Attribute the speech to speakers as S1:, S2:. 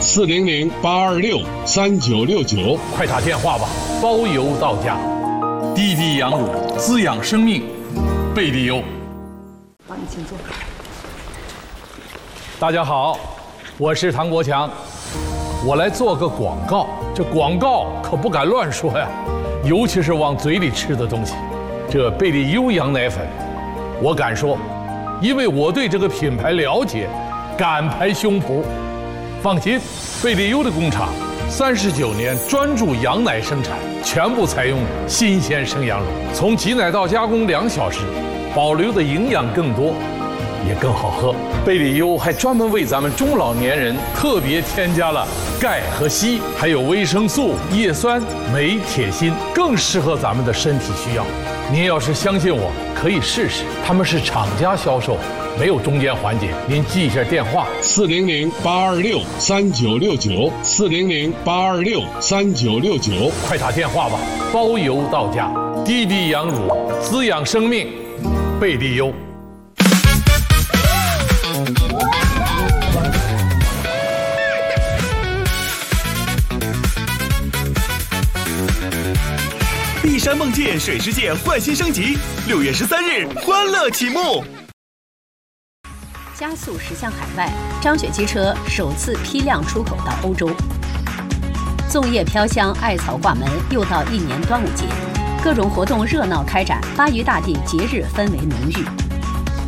S1: 400-826-3969，
S2: 快打电话吧，包邮到家。滴滴羊乳滋养生命，贝利优。
S3: 好，你请坐。
S2: 大家好，我是唐国强，我来做个广告。这广告可不敢乱说呀，尤其是往嘴里吃的东西。这贝利优羊奶粉，我敢说，因为我对这个品牌了解，敢拍胸脯。放心，贝利优的工厂39年专注羊奶生产，全部采用新鲜生羊乳，从挤奶到加工2小时，保留的营养更多，也更好喝。贝利优还专门为咱们中老年人特别添加了钙和硒，还有维生素、叶酸、镁、铁、锌，更适合咱们的身体需要。您要是相信我，可以试试，他们是厂家销售，没有中间环节。您记一下电话
S1: ：400-826-3969，400-826-3969，
S2: 快打电话吧，包邮到家。滴滴羊乳滋养生命，贝利优。
S4: 碧山梦见水世界焕新升级，6月13日欢乐启幕。
S3: 加速驶向海外，张雪机车首次批量出口到欧洲。粽叶飘香，艾草挂门，又到一年端午节，各种活动热闹开展，巴渝大地节日氛围浓郁。